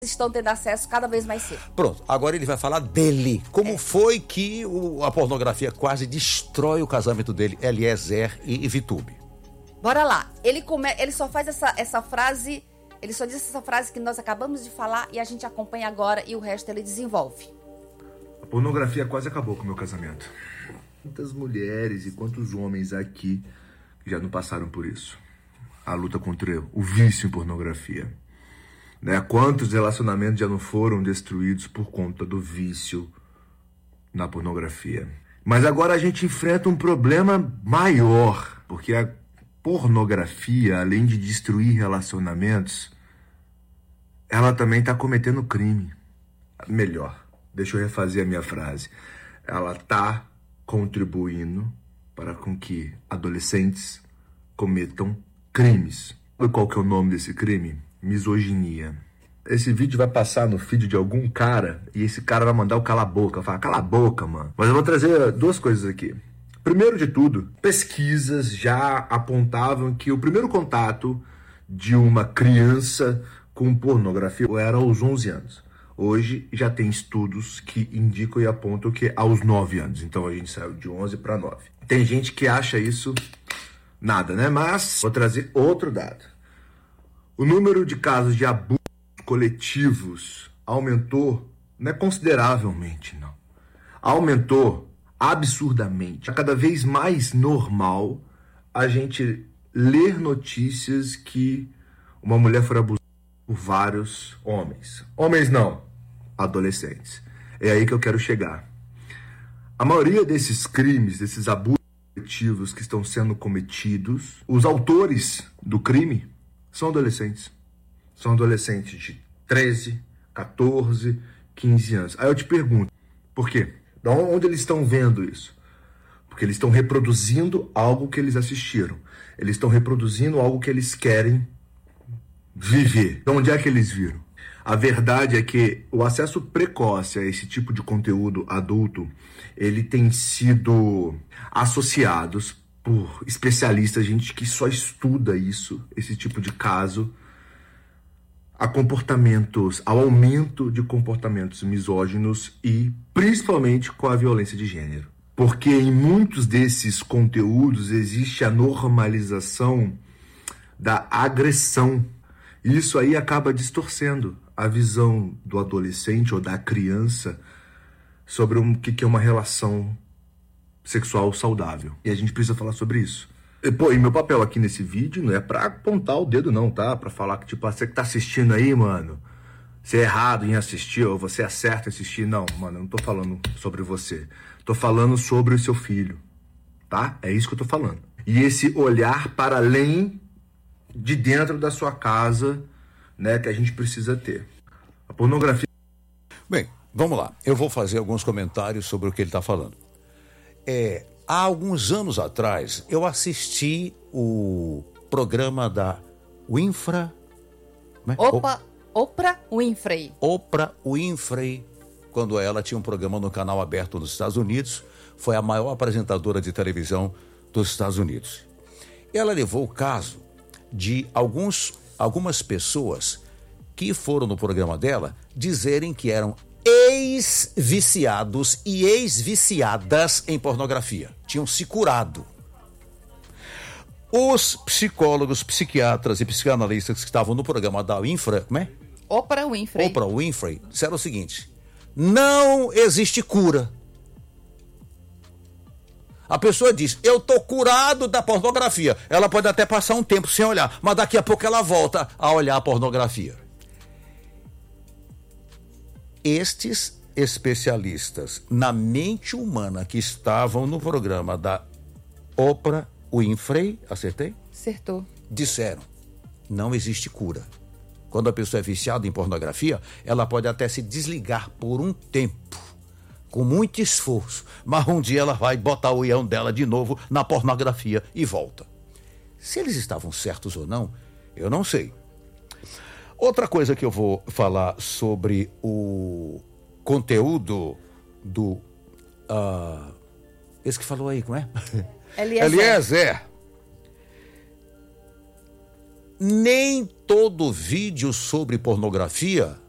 estão tendo acesso cada vez mais cedo. Pronto, agora ele vai falar dele. Como foi que a pornografia quase destrói o casamento dele, Eliezer e Vitube? Bora lá. Ele só faz essa frase, ele só diz essa frase que nós acabamos de falar e a gente acompanha agora e o resto ele desenvolve. A pornografia quase acabou com o meu casamento. Quantas mulheres e quantos homens aqui já não passaram por isso? A luta contra o vício em pornografia. Né? Quantos relacionamentos já não foram destruídos por conta do vício na pornografia? Mas agora a gente enfrenta um problema maior, porque a pornografia, além de destruir relacionamentos, ela também está cometendo crime. Melhor, deixa eu refazer a minha frase. Ela está contribuindo para com que adolescentes cometam crimes. Sabe qual que é o nome desse crime? Misoginia. Esse vídeo vai passar no feed de algum cara e esse cara vai mandar o cala a boca. Falar, cala a boca, mano. Mas eu vou trazer duas coisas aqui. Primeiro de tudo, pesquisas já apontavam que o primeiro contato de uma criança com pornografia era aos 11 anos. Hoje já tem estudos que indicam e apontam que aos 9 anos. Então a gente saiu de 11 para 9. Tem gente que acha isso nada, né? Mas vou trazer outro dado. O número de casos de abusos coletivos aumentou, não é consideravelmente, não. Aumentou absurdamente. É cada vez mais normal a gente ler notícias que uma mulher foi abusada por vários homens. Homens não, adolescentes. É aí que eu quero chegar. A maioria desses crimes, desses abusos coletivos que estão sendo cometidos, os autores do crime são adolescentes. São adolescentes de 13, 14, 15 anos. Aí eu te pergunto, por quê? De onde eles estão vendo isso? Porque eles estão reproduzindo algo que eles assistiram. Eles estão reproduzindo algo que eles querem viver. De onde é que eles viram? A verdade é que o acesso precoce a esse tipo de conteúdo adulto, ele tem sido associados por especialistas, gente que só estuda isso, esse tipo de caso, ao aumento de comportamentos misóginos e principalmente com a violência de gênero. Porque em muitos desses conteúdos existe a normalização da agressão. Isso aí acaba distorcendo a visão do adolescente ou da criança sobre o que é uma relação sexual saudável. E a gente precisa falar sobre isso. E meu papel aqui nesse vídeo não é pra apontar o dedo não, tá? Pra falar que, tipo, você que tá assistindo aí, mano, você é errado em assistir ou você acerta em assistir. Não, mano, eu não tô falando sobre você. Tô falando sobre o seu filho, tá? É isso que eu tô falando. E esse olhar para além de dentro da sua casa, né, que a gente precisa ter. A pornografia... Bem, vamos lá. Eu vou fazer alguns comentários sobre o que ele está falando. Há alguns anos atrás, eu assisti o programa da Winfrey. Né? Oprah Winfrey. Oprah Winfrey, quando ela tinha um programa no canal aberto nos Estados Unidos, foi a maior apresentadora de televisão dos Estados Unidos. Ela levou o caso de algumas pessoas que foram no programa dela dizerem que eram ex-viciados e ex-viciadas em pornografia. Tinham se curado. Os psicólogos, psiquiatras e psicanalistas que estavam no programa da Winfrey, como é? Oprah Winfrey. Oprah Winfrey, disseram o seguinte: não existe cura. A pessoa diz, eu tô curado da pornografia. Ela pode até passar um tempo sem olhar, mas daqui a pouco ela volta a olhar a pornografia. Estes especialistas na mente humana que estavam no programa da Oprah Winfrey, acertei? Acertou. Disseram, não existe cura. Quando a pessoa é viciada em pornografia, ela pode até se desligar por um tempo, com muito esforço, mas um dia ela vai botar o ião dela de novo na pornografia e volta. Se eles estavam certos ou não, eu não sei. Outra coisa que eu vou falar sobre o conteúdo do... esse que falou aí, como é? Eliezer. Nem todo vídeo sobre pornografia